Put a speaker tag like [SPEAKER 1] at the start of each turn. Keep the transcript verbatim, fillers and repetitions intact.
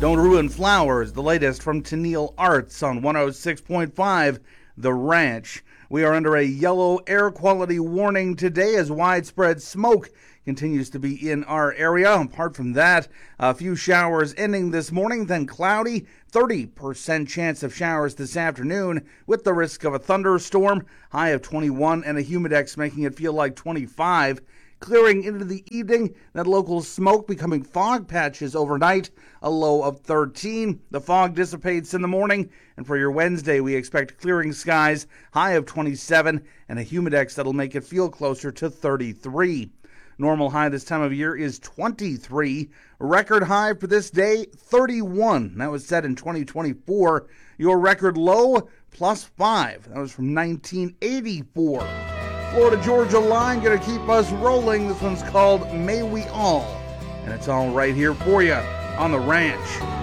[SPEAKER 1] Don't Ruin Flowers, the latest from Tennille Arts on one oh six point five The Ranch. We are under a yellow air quality warning today as widespread smoke continues to be in our area. Apart from that, a few showers ending this morning, then cloudy, thirty percent chance of showers this afternoon with the risk of a thunderstorm, high of twenty-one and a humidex making it feel like twenty-five. Clearing into the evening, that local smoke becoming fog patches overnight, a low of thirteen. The fog dissipates in the morning, and for your Wednesday, we expect clearing skies, high of twenty-seven, and a humidex that'll make it feel closer to thirty-three. Normal high this time of year is twenty-three. Record high for this day, thirty-one. That was set in twenty twenty-four. Your record low, plus five. That was from nineteen eighty-four. Florida Georgia line going to keep us rolling. This one's called May We All, and it's all right here for you on The Ranch.